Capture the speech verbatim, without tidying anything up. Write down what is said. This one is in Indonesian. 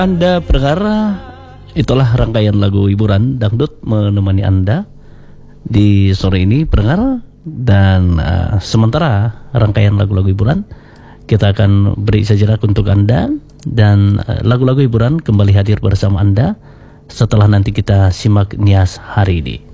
Anda pendengar, itulah rangkaian lagu hiburan dangdut menemani Anda di sore ini pendengar. Dan uh, sementara rangkaian lagu-lagu hiburan kita akan beri sejenak untuk Anda. Dan uh, lagu-lagu hiburan kembali hadir bersama Anda setelah nanti kita simak Nias hari ini.